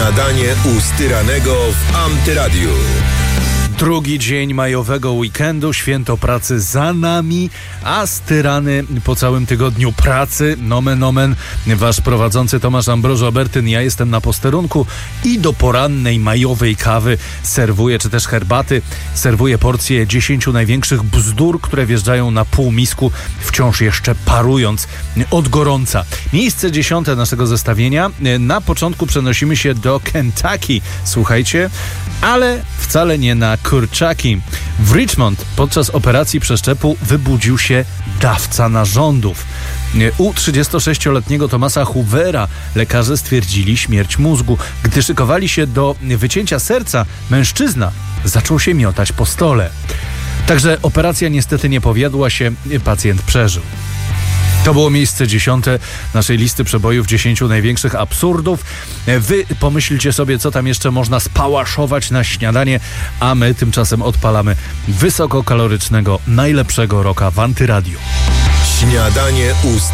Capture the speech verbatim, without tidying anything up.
Śniadanie u Styranego w Antyradiu. Drugi dzień majowego weekendu, święto pracy za nami, a Styrany po całym tygodniu pracy. Nomen omen, wasz prowadzący Tomasz Ambrożo-Bertyn, ja jestem na posterunku i do porannej majowej kawy serwuję, czy też herbaty, serwuję porcję dziesięciu największych bzdur, które wjeżdżają na półmisku, wciąż jeszcze parując od gorąca. Miejsce dziesiąte naszego zestawienia. Na początku przenosimy się do Kentucky, słuchajcie, ale wcale nie na kurczaki. W Richmond podczas operacji przeszczepu wybudził się dawca narządów. U trzydziestosześcioletniego Thomasa Hoovera lekarze stwierdzili śmierć mózgu. Gdy szykowali się do wycięcia serca, mężczyzna zaczął się miotać po stole. Także operacja niestety nie powiodła się, pacjent przeżył. To było miejsce dziesiąte naszej listy przebojów dziesięciu największych absurdów. Wy pomyślcie sobie, co tam jeszcze można spałaszować na śniadanie, a my tymczasem odpalamy wysokokalorycznego, najlepszego rocka w Antyradiu. Śniadanie u